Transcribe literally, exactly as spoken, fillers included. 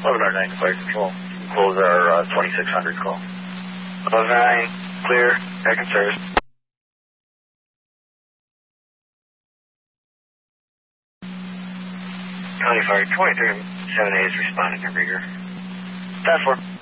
eleven oh nine Fire Control. Close our uh, twenty-six hundred call. eleven oh nine, clear, back in service. County Fire twenty-three seven A is responding to Rigger. Task force.